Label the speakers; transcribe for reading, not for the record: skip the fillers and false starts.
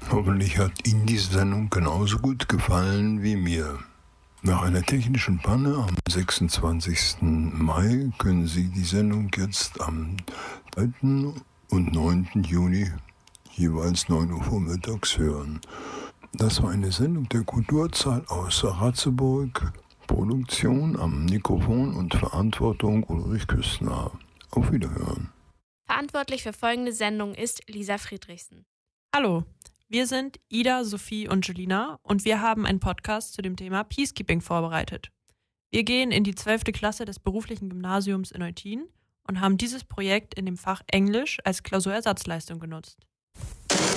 Speaker 1: Hoffentlich hat Ihnen diese Sendung genauso gut gefallen wie mir. Nach einer technischen Panne am 26. Mai können Sie die Sendung jetzt am 3. und 9. Juni jeweils 9 Uhr vormittags hören. Das war eine Sendung der Kulturzahl aus Ratzeburg. Produktion am Mikrofon und Verantwortung Ulrich Küstner. Auf Wiederhören.
Speaker 2: Verantwortlich für folgende Sendung ist Lisa Friedrichsen.
Speaker 3: Hallo, wir sind Ida, Sophie und Julina und wir haben einen Podcast zu dem Thema Peacekeeping vorbereitet. Wir gehen in die 12. Klasse des beruflichen Gymnasiums in Eutin und haben dieses Projekt in dem Fach Englisch als Klausurersatzleistung genutzt.